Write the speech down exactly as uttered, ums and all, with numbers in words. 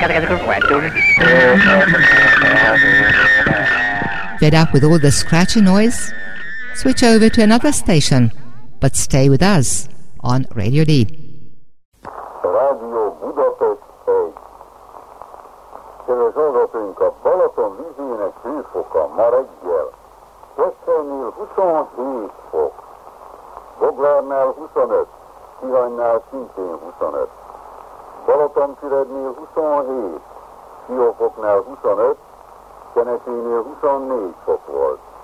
Fed up with all the scratchy noise? Switch over to another station, but stay with us on Radio D. Rádió Budapest egy. Kedves hallgatóink, a Balaton vízének hőfoka ma reggel Kecskénynél huszonhét fok, Boglárnál huszonöt, Tihanynál szintén huszonöt, Balatonfürednél huszonhét, Siófoknál huszonöt, Kenesénél huszonnégy fok volt.